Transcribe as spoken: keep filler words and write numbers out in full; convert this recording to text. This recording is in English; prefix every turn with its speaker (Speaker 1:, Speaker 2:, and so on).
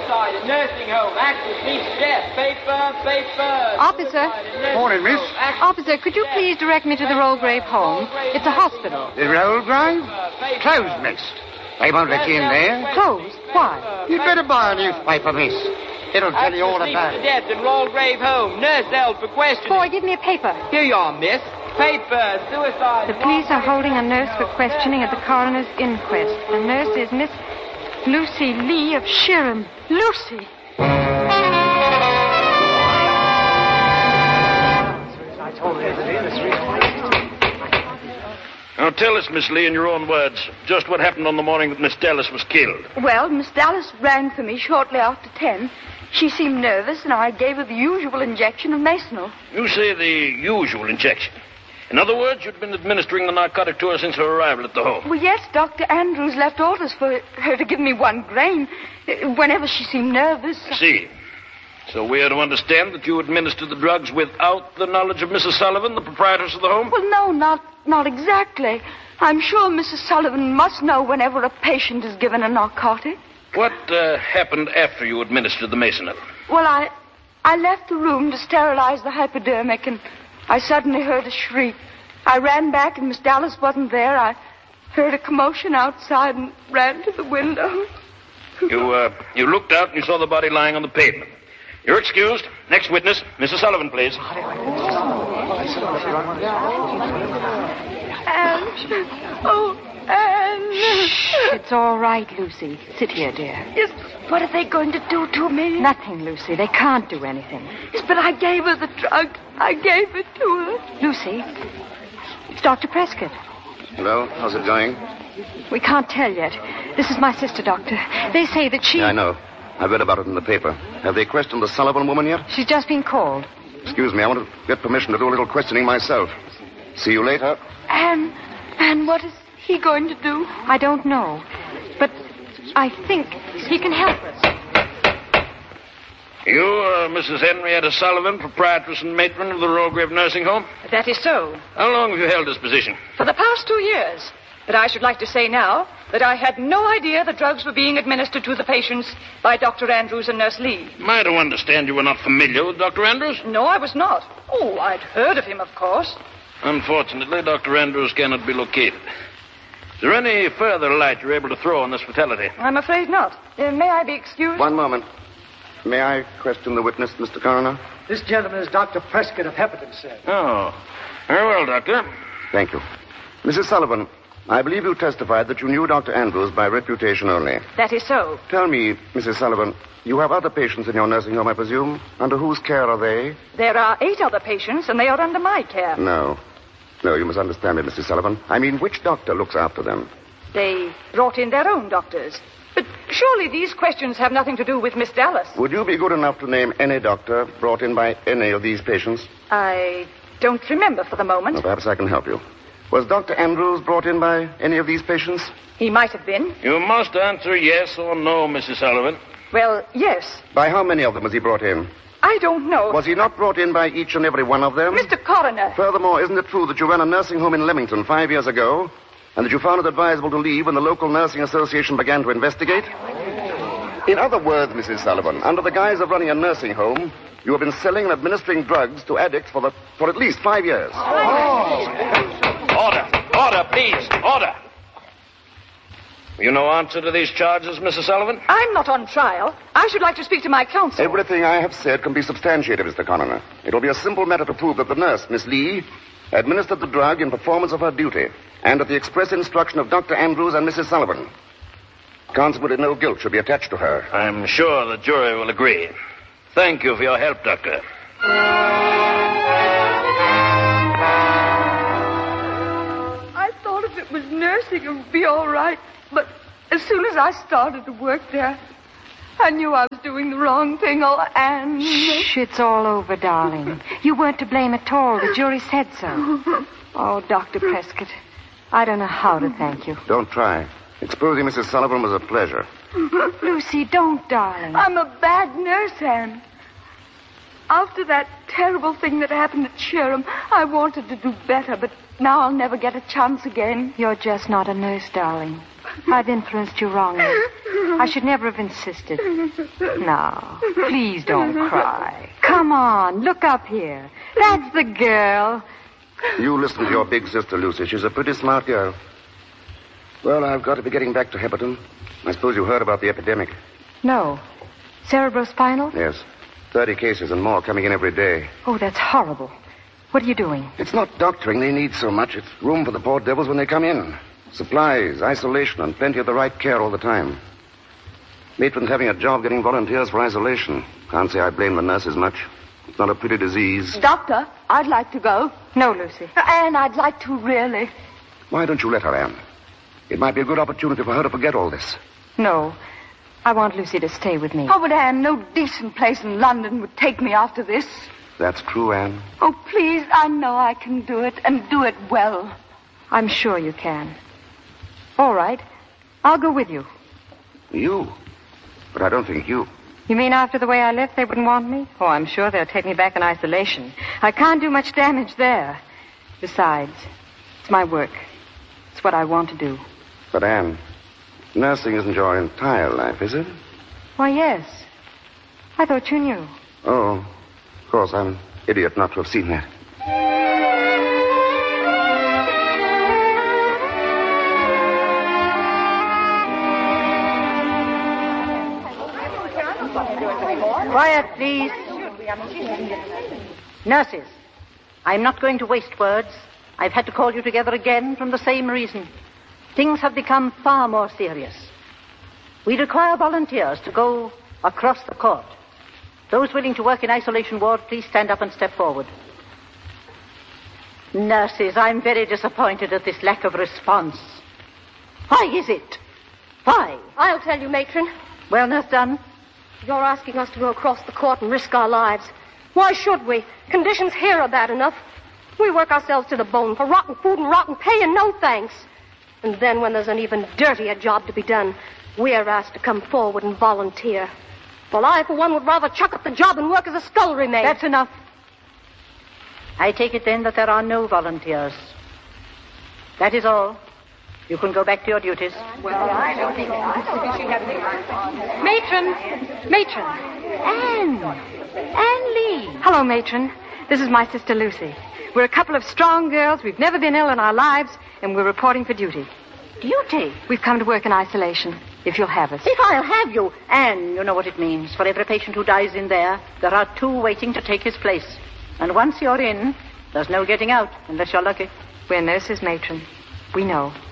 Speaker 1: Suicide in nursing home. Active police death. Paper, paper.
Speaker 2: Officer.
Speaker 3: Morning, miss.
Speaker 2: Officer, could you please direct me to the Rollgrave home? It's a hospital.
Speaker 3: The Rollgrave? Closed, miss. They won't let you in there.
Speaker 2: Closed? Why?
Speaker 3: You'd better buy a newspaper, miss. It'll tell you all about it.
Speaker 1: Death in Rollgrave home. Nurse held for questioning.
Speaker 2: Boy, give me a paper.
Speaker 1: Here you are, miss. Paper, suicide.
Speaker 2: The police are holding a nurse for questioning at the coroner's inquest. The nurse is Miss Lucy Lee of Shirham. Lucy!
Speaker 4: Now tell us, Miss Lee, in your own words, just what happened on the morning that Miss Dallas was killed.
Speaker 5: Well, Miss Dallas rang for me shortly after ten. She seemed nervous, and I gave her the usual injection of Masonal.
Speaker 4: You say the usual injection. In other words, you'd been administering the narcotic to her since her arrival at the home.
Speaker 5: Well, yes, Doctor Andrews left orders for her to give me one grain whenever she seemed nervous.
Speaker 4: I see. So we are to understand that you administered the drugs without the knowledge of Missus Sullivan, the proprietress of the home?
Speaker 5: Well, no, not not exactly. I'm sure Missus Sullivan must know whenever a patient is given a narcotic.
Speaker 4: What uh, happened after you administered the Masonal?
Speaker 5: Well, I I left the room to sterilize the hypodermic, and I suddenly heard a shriek. I ran back, and Miss Dallas wasn't there. I heard a commotion outside and ran to the window.
Speaker 4: You, uh, you looked out and you saw the body lying on the pavement. You're excused. Next witness, Missus Sullivan, please.
Speaker 5: Anne. Oh, Anne.
Speaker 2: Shh, it's all right, Lucy. Sit here, dear.
Speaker 5: Yes, what are they going to do to me?
Speaker 2: Nothing, Lucy. They can't do anything.
Speaker 5: Yes, but I gave her the drug. I gave it to her.
Speaker 2: Lucy, it's Doctor Prescott.
Speaker 6: Hello, how's it going?
Speaker 2: We can't tell yet. This is my sister, Doctor. They say that she...
Speaker 6: Yeah, I know. I read about it in the paper. Have they questioned the Sullivan woman yet?
Speaker 2: She's just been called.
Speaker 6: Excuse me, I want to get permission to do a little questioning myself. See you later.
Speaker 5: Anne, Anne, what is he going to do?
Speaker 2: I don't know. But I think he can help us.
Speaker 4: You, uh, Missus Henrietta Sullivan, proprietress and matron of the Rollgrave Nursing Home?
Speaker 7: That is so.
Speaker 4: How long have you held this position?
Speaker 7: For the past two years. But I should like to say now that I had no idea the drugs were being administered to the patients by Doctor Andrews and Nurse Lee.
Speaker 4: Am I to understand you were not familiar with Doctor Andrews?
Speaker 7: No, I was not. Oh, I'd heard of him, of course.
Speaker 4: Unfortunately, Doctor Andrews cannot be located. Is there any further light you're able to throw on this fatality?
Speaker 7: I'm afraid not. Uh, may I be excused?
Speaker 6: One moment. May I question the witness, Mister Coroner?
Speaker 3: This gentleman is Doctor Prescott of Hepperton, sir.
Speaker 4: Oh. Very well, Doctor.
Speaker 6: Thank you. Missus Sullivan, I believe you testified that you knew Doctor Andrews by reputation only.
Speaker 7: That is so.
Speaker 6: Tell me, Missus Sullivan, you have other patients in your nursing home, I presume? Under whose care are they?
Speaker 7: There are eight other patients, and they are under my care.
Speaker 6: No. No, you must understand me, Missus Sullivan. I mean, which doctor looks after them?
Speaker 7: They brought in their own doctors. But surely these questions have nothing to do with Miss Dallas.
Speaker 6: Would you be good enough to name any doctor brought in by any of these patients?
Speaker 7: I don't remember for the moment.
Speaker 6: Well, perhaps I can help you. Was Doctor Andrews brought in by any of these patients?
Speaker 7: He might have been.
Speaker 4: You must answer yes or no, Missus Sullivan.
Speaker 7: Well, yes.
Speaker 6: By how many of them was he brought in?
Speaker 7: I don't know.
Speaker 6: Was he not brought in by each and every one of them?
Speaker 7: Mister Coroner.
Speaker 6: Furthermore, isn't it true that you ran a nursing home in Leamington five years ago, and that you found it advisable to leave when the local nursing association began to investigate? In other words, Missus Sullivan, under the guise of running a nursing home, you have been selling and administering drugs to addicts for the for at least five years.
Speaker 4: Oh. Order. Order, please. Order. You no answer to these charges, Missus Sullivan?
Speaker 7: I'm not on trial. I should like to speak to my counsel.
Speaker 6: Everything I have said can be substantiated, Mister Coroner. It'll be a simple matter to prove that the nurse, Miss Lee, administered the drug in performance of her duty and at the express instruction of Doctor Andrews and Missus Sullivan. Consequently, no guilt should be attached to her.
Speaker 4: I'm sure the jury will agree. Thank you for your help, Doctor.
Speaker 5: I thought if it was nursing, it would be all right. But as soon as I started to work there, I knew I was doing the wrong thing. Oh, Anne.
Speaker 2: Shh, it's all over, darling. You weren't to blame at all. The jury said so. Oh, Doctor Prescott, I don't know how to thank you.
Speaker 6: Don't try. Exposing Missus Sullivan was a pleasure.
Speaker 2: Lucy, don't, darling.
Speaker 5: I'm a bad nurse, Anne. After that terrible thing that happened at Shirham, I wanted to do better, but now I'll never get a chance again.
Speaker 2: You're just not a nurse, darling. I've influenced you wrongly. I should never have insisted. Now, please don't cry. Come on, look up here. That's the girl.
Speaker 6: You listen to your big sister, Lucy. She's a pretty smart girl. Well, I've got to be getting back to Hepperton. I suppose you heard about the epidemic.
Speaker 2: No. Cerebrospinal?
Speaker 6: Yes. Thirty cases and more coming in every day.
Speaker 2: Oh, that's horrible. What are you doing?
Speaker 6: It's not doctoring they need so much. It's room for the poor devils when they come in. Supplies, isolation, and plenty of the right care all the time. Matron's having a job getting volunteers for isolation. Can't say I blame the nurses much. It's not a pretty disease.
Speaker 5: Doctor, I'd like to go.
Speaker 2: No, Lucy.
Speaker 5: Anne, I'd like to really.
Speaker 6: Why don't you let her, Anne? It might be a good opportunity for her to forget all this.
Speaker 2: No. I want Lucy to stay with me.
Speaker 5: Oh, but Anne, no decent place in London would take me after this.
Speaker 6: That's true, Anne.
Speaker 5: Oh, please, I know I can do it, and do it well.
Speaker 2: I'm sure you can. All right. I'll go with you.
Speaker 6: You? But I don't think you.
Speaker 2: You mean after the way I left, they wouldn't want me? Oh, I'm sure they'll take me back in isolation. I can't do much damage there. Besides, it's my work. It's what I want to do.
Speaker 6: But, Anne, nursing isn't your entire life, is it?
Speaker 2: Why, yes. I thought you knew.
Speaker 6: Oh, of course, I'm an idiot not to have seen that.
Speaker 8: Quiet, please. Nurses, I'm not going to waste words. I've had to call you together again from the same reason. Things have become far more serious. We require volunteers to go across the court. Those willing to work in isolation ward, please stand up and step forward. Nurses, I'm very disappointed at this lack of response. Why is it? Why?
Speaker 9: I'll tell you, Matron.
Speaker 8: Well, Nurse Dunn?
Speaker 9: You're asking us to go across the court and risk our lives. Why should we? Conditions here are bad enough. We work ourselves to the bone for rotten food and rotten pay and no thanks. And then when there's an even dirtier job to be done, we're asked to come forward and volunteer. Well, I, for one, would rather chuck up the job and work as a scullery maid.
Speaker 8: That's enough. I take it then that there are no volunteers. That is all. You can go back to your duties.
Speaker 9: Well, I don't think... Matron! Matron!
Speaker 2: Anne! Anne Lee! Hello, Matron. This is my sister Lucy. We're a couple of strong girls. We've never been ill in our lives, and we're reporting for duty.
Speaker 8: Duty?
Speaker 2: We've come to work in isolation, if you'll have us.
Speaker 8: If I'll have you. Anne, you know what it means. For every patient who dies in there, there are two waiting to take his place. And once you're in, there's no getting out, unless you're lucky.
Speaker 2: We're nurses, Matron. We know.